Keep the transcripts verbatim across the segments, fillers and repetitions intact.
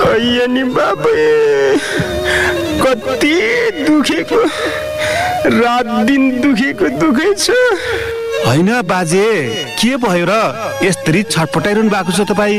अయ్య नि बाबे कति दुखेको रात दिन दुखेको दुखै छ हैन बाजे के भयो र यसरी छटपटाइरहनु भएको छ तपाई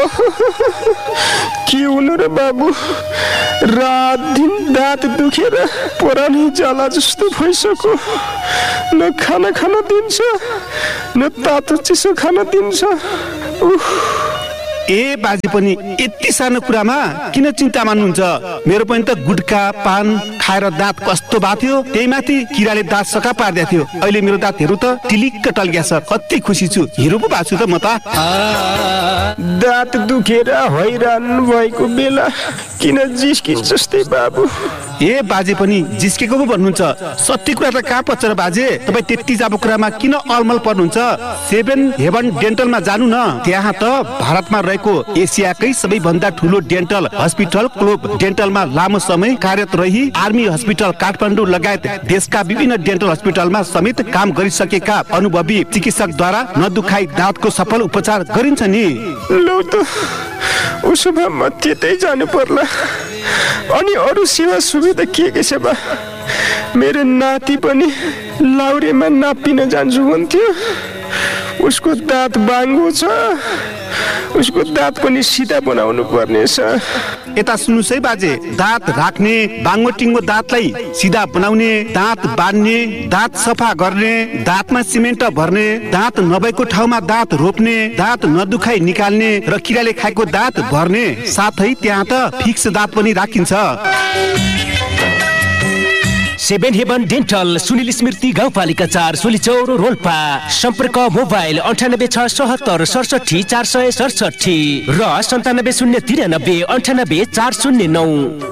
के हुनु र बाबु रात दिन दाँत दुखेर परानी जाला जस्तो भइसक्यो न खाना खान दिन्छ न तातो चिसो खान दिन्छ उफ ए बाजे पनि यति सानो कुरामा किन चिन्ता मान्नुहुन्छ मेरो पनि त गुटका पान खाएर दाँत कस्तो बाथ्यो त्यही माथि किराले दाँत सका पार्दै थियो अहिले मेरो दाँत हेरु त टिलिक्क टल्क्या छ कति खुसी छु हिरो पो बाछु त म त दाँत दुखेर हैरान भएको बेला किन जिस्किन्छ जस्तै बाबु ए बाजे पनि जिस्केको पो भन्नुहुन्छ सत्य कुरा त कहाँ पच्छ र बाजे तपाई त्यति जाबो कुरामा किन अलमल पर्नुहुन्छ सेभेन हेभन डेन्टलमा जानु न त्यहाँ त भारतमा रहेको एसियाकै सबैभन्दा ठुलो डेन्टल हस्पिटल क्लोब डेन्टलमा लामो समय कार्यरत रही आर्मी हस्पिटल काठमाडौँ लगायत देशका विभिन्न डेन्टल हस्पिटलमा समेत काम गरिसकेका अनुभवी चिकित्सकद्वारा नदुखाई दाँतको सफल उपचार गरिन्छ नि लौ त उसो भए म त्यतै जानु पर्ला अनि अरु सेवा सुविधा के के छ बा मेरो नाति पनि लाउरेमा नापिन जान्छु भन्थ्यो उसको दाँत बाङ्गो छ उसको दाँत पनि सिधा बनाउनु पर्ने छ यता सुन्नुस् है बाजे दाँत राख्ने बाङ्गो टिङ्गो दाँतलाई सिधा बनाउने दाँत बान्ने दाँत सफा गर्ने दाँतमा सिमेन्ट भर्ने दाँत नभएको ठाउँमा दाँत रोप्ने दाँत नदुखाई निकाल्ने र किराले खाएको दाँत भर्ने साथै त्यहाँ त फिक्स दाँत पनि राखिन्छ सेभेन हेभन डेन्टल सुनिल स्मृति गाउँपालिका चार सोलीचौर रोल्पा सम्पर्क मोबाइल अन्ठानब्बे छ सहत्तर सडसठी चार सय सडसठी र सन्तानब्बे शून्य तिरानब्बे अन्ठानब्बे चार शून्य नौ।